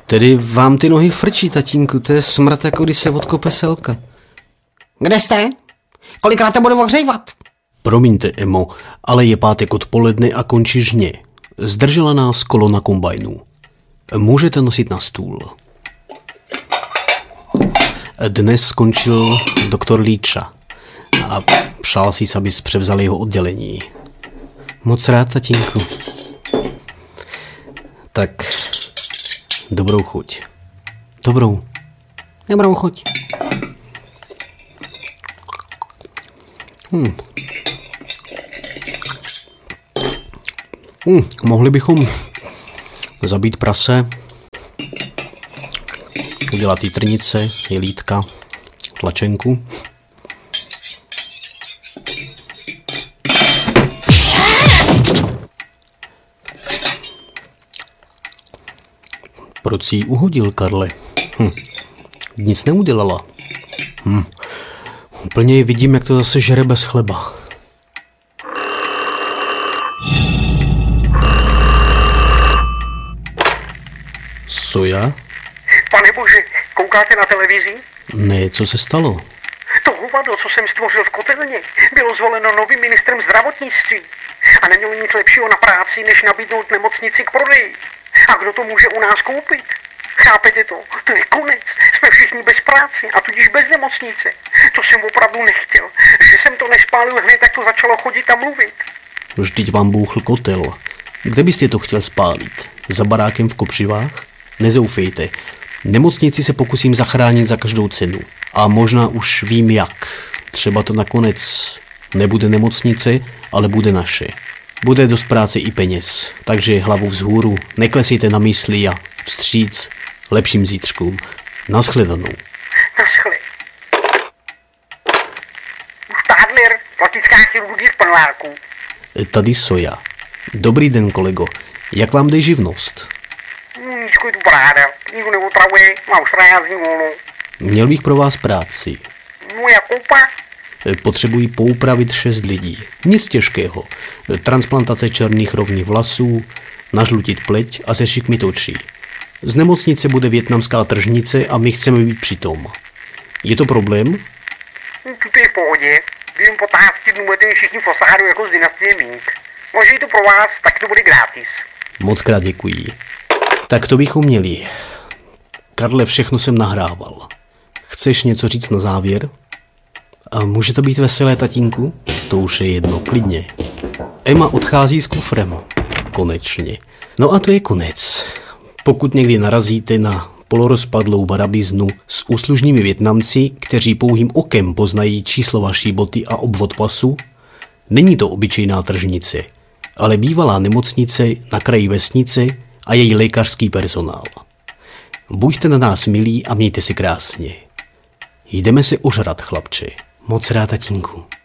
Tedy vám ty nohy frčí, tatínku, to je smrt, jako když se odkope selka. Kde jste? Kolikrát to budu ohřívat? Promiňte, Emo, ale je pátek odpoledne a končí žně. Zdržela nás kolona kombajnů. Můžete nosit na stůl. Dnes skončil doktor Líča a přál si, abys převzal jeho oddělení. Moc rád, tatínku. Tak, dobrou chuť. Dobrou chuť. Mohli bychom zabít prase, udělat jitrnice, jelítka, tlačenku. Proč jsi ji uhodil, Karle? Nic neudělala. Úplně ji vidím, jak to zase žere bez chleba. Soja? Pane bože, koukáte na televizi? Ne, co se stalo? To hovado, co jsem stvořil v kotelně, bylo zvoleno novým ministrem zdravotnictví. A nemělo nic lepšího na práci, než nabídnout nemocnici k prodeji. A kdo to může u nás koupit? Chápete to? To je konec. Jsme všichni bez práce a tudíž bez nemocnice. To jsem opravdu nechtěl. Že jsem to nespálil hned, tak to začalo chodit a mluvit. Vždyť vám bouchl kotel. Kde byste to chtěl spálit? Za barákem v Kopřivách? Nezoufejte. Nemocnici se pokusím zachránit za každou cenu. A možná už vím jak. Třeba to nakonec nebude nemocnice, ale bude naše. Bude dost práce i peněz. Takže hlavu vzhůru, neklesejte na mysli a vstříc lepším zítřkům. Naschledanou. Naschle. Už Tádler, plastická chirurgie v Panvárku. Tady Soja. Dobrý den, kolego. Jak vám jde živnost? Níčko je tu paráda. Nikdo neotravuje, mám už prázdní volno. Měl bych pro vás práci. No jak koupa? Potřebují poupravit 6 lidí. Nic těžkého. Transplantace černých rovných vlasů, nažlutit pleť a sešik očí. Z nemocnice bude vietnamská tržnice a my chceme být přitom. Je to problém? To je v pohodě. Během 15 dnů budete všichni v osádu jako z dynastie mít. Možná je to pro vás, tak to bude gratis. Moc krát děkuji. Tak to bychom měli. Karle, všechno jsem nahrával. Chceš něco říct na závěr? A může to být veselé, tatínku? To už je jedno, klidně. Emma odchází s kufrem. Konečně. No a to je konec. Pokud někdy narazíte na polorozpadlou barabiznu s úslužnými Vietnamci, kteří pouhým okem poznají číslo vaší boty a obvod pasu, není to obyčejná tržnice, ale bývalá nemocnice na kraji vesnice a její lékařský personál. Buďte na nás milí a mějte si krásně. Jdeme se ožrat, chlapče. Moc rád, tatínku.